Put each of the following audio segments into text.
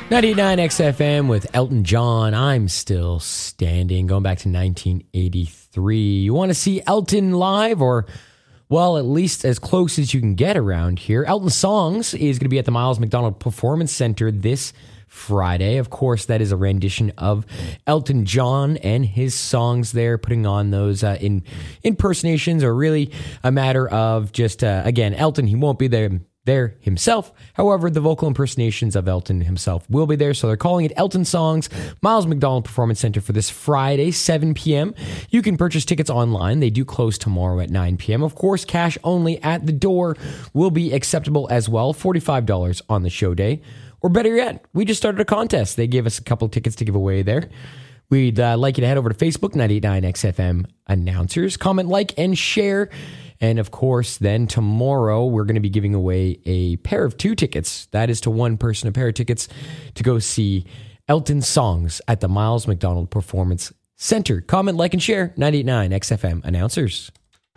98.9 XFM with Elton John, I'm Still Standing, going back to 1983. You want to see Elton live, or, well, at least as close as you can get around here? Elton Songs is going to be at the Miles McDonald Performance Center this Friday. Of course, that is a rendition of Elton John and his songs there, putting on those impersonations, or really a matter of just, again, Elton, he won't be there himself. However, the vocal impersonations of Elton himself will be there, so they're calling it Elton Songs, Miles McDonald Performance Center for this Friday, 7 p.m. You can purchase tickets online. They do close tomorrow at 9 p.m. Of course, cash only at the door will be acceptable as well, $45 on the show day. Or better yet, we just started a contest. They gave us a couple of tickets to give away there. We'd like you to head over to Facebook, 98.9 XFM Announcers. Comment, like, and share. And of course, then tomorrow, we're going to be giving away a pair of 2 tickets. That is to one person, a pair of tickets to go see Elton Songs at the Miles McDonald Performance Center. Comment, like, and share. 98.9 XFM Announcers.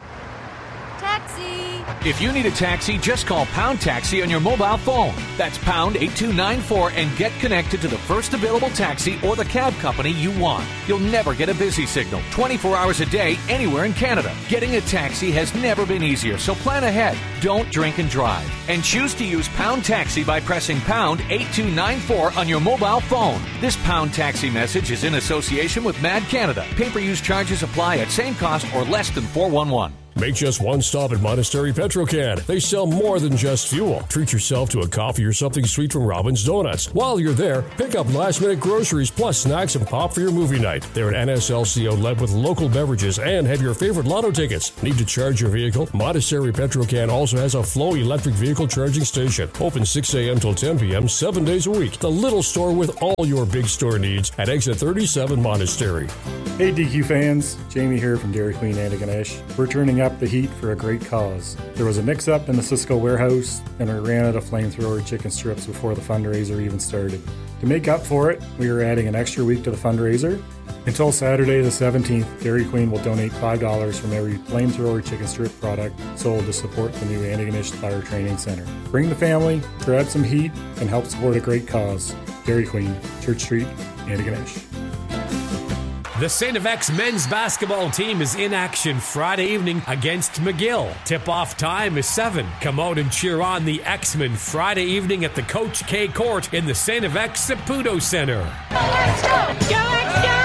If you need a taxi, just call Pound Taxi on your mobile phone. That's pound 8294 and get connected to the first available taxi or the cab company you want. You'll never get a busy signal 24 hours a day anywhere in Canada. Getting a taxi has never been easier, so plan ahead. Don't drink and drive. And choose to use Pound Taxi by pressing pound 8294 on your mobile phone. This Pound Taxi message is in association with Mad Canada. Pay-per-use charges apply at same cost or less than 411. Make just one stop at Monastery Petrocan. They sell more than just fuel. Treat yourself to a coffee or something sweet from Robin's Donuts. While you're there, pick up last-minute groceries plus snacks and pop for your movie night. They're an NSLC outlet with local beverages and have your favorite lotto tickets. Need to charge your vehicle? Monastery Petrocan also has a Flow electric vehicle charging station. Open 6 a.m. till 10 p.m. 7 days a week. The little store with all your big store needs at exit 37 Monastery. Hey DQ fans, Jamie here from Dairy Queen Antigonish. We're turning up the heat for a great cause. There was a mix-up in the Cisco warehouse, and we ran out of flamethrower chicken strips before the fundraiser even started. To make up for it, we are adding an extra week to the fundraiser. Until Saturday the 17th, Dairy Queen will donate $5 from every flamethrower chicken strip product sold to support the new Antigonish Fire Training Center. Bring the family, grab some heat, and help support a great cause. Dairy Queen, Church Street, Antigonish. The St. FX men's basketball team is in action Friday evening against McGill. Tip-off time is 7. Come out and cheer on the X-Men Friday evening at the Coach K Court in the St. FX Saputo Center. Let's go! Go, let's go!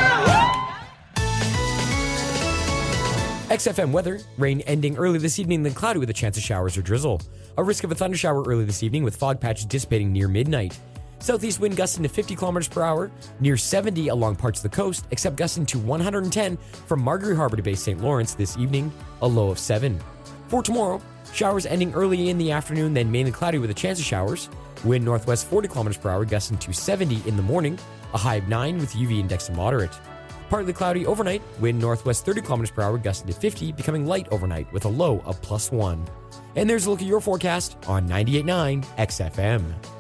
XFM weather, rain ending early this evening, then cloudy with a chance of showers or drizzle. A risk of a thundershower early this evening with fog patches dissipating near midnight. Southeast wind gusting to 50 kilometers per hour, near 70 along parts of the coast, except gusting to 110 from Margaret Harbor to Bay St. Lawrence this evening, a low of 7. For tomorrow, showers ending early in the afternoon, then mainly cloudy with a chance of showers. Wind northwest 40 kilometers per hour, gusting to 70 in the morning, a high of 9 with UV index of moderate. Partly cloudy overnight, wind northwest 30 kilometers per hour, gusting to 50, becoming light overnight with a low of +1. And there's a look at your forecast on 98.9 XFM.